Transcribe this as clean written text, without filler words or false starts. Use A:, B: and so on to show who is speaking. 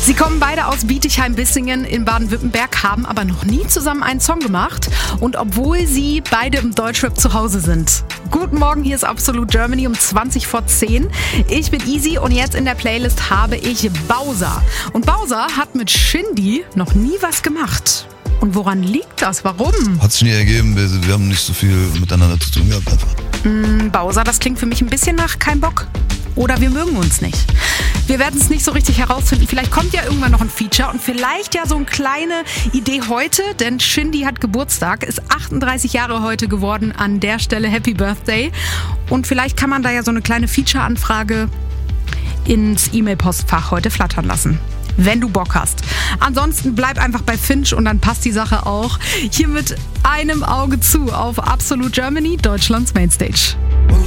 A: Sie kommen beide aus Bietigheim-Bissingen in Baden-Württemberg, haben aber noch nie zusammen einen Song gemacht. Und obwohl sie beide im Deutschrap zu Hause sind. Guten Morgen, hier ist Absolute Germany um 20 vor 10. Ich bin Easy und jetzt in der Playlist habe ich Bowser. Und Bowser hat mit Shindy noch nie was gemacht. Und woran liegt das? Warum?
B: Hat sich nie ergeben, wir haben nicht so viel miteinander zu tun gehabt einfach.
A: Bowser, das klingt für mich ein bisschen nach kein Bock. Oder wir mögen uns nicht. Wir werden es nicht so richtig herausfinden. Vielleicht kommt ja irgendwann noch ein Feature und vielleicht ja so eine kleine Idee heute, denn Shindy hat Geburtstag, ist 38 Jahre heute geworden. An der Stelle Happy Birthday. Und vielleicht kann man da ja so eine kleine Feature-Anfrage ins E-Mail-Postfach heute flattern lassen. Wenn du Bock hast. Ansonsten bleib einfach bei Finch und dann passt die Sache auch. Hier mit einem Auge zu auf Absolute Germany, Deutschlands Mainstage.